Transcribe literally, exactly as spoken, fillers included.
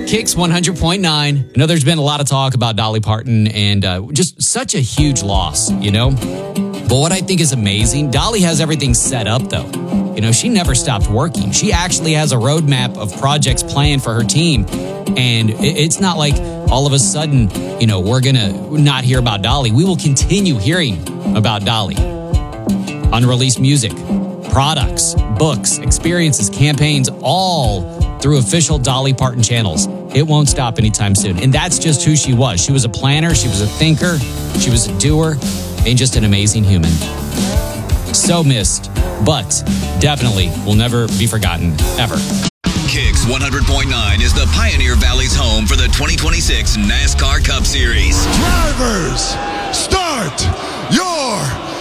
Kicks one hundred point nine. I know there's been a lot of talk about Dolly Parton and uh, just such a huge loss, you know? But what I think is amazing, Dolly has everything set up, though. You know, she never stopped working. She actually has a roadmap of projects planned for her team. And it's not like all of a sudden, you know, we're going to not hear about Dolly. We will continue hearing about Dolly. Unreleased music, products, books, experiences, campaigns, all through official Dolly Parton channels. It won't stop anytime soon. And that's just who she was. She was a planner. She was a thinker. She was a doer. And just an amazing human. So missed, but definitely will never be forgotten, ever. Kicks one hundred point nine is the Pioneer Valley's home for the twenty twenty-six NASCAR Cup Series. Drivers, start your